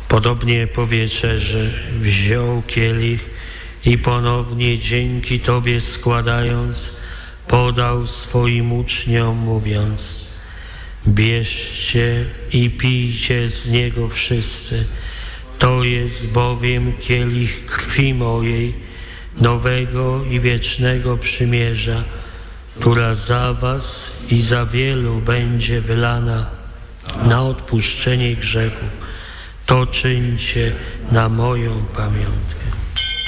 Podobnie po wieczerzy wziął kielich i ponownie dzięki Tobie składając, podał swoim uczniom, mówiąc: bierzcie i pijcie z niego wszyscy, to jest bowiem kielich krwi mojej, nowego i wiecznego przymierza, która za was i za wielu będzie wylana na odpuszczenie grzechów. To czyńcie na moją pamiątkę.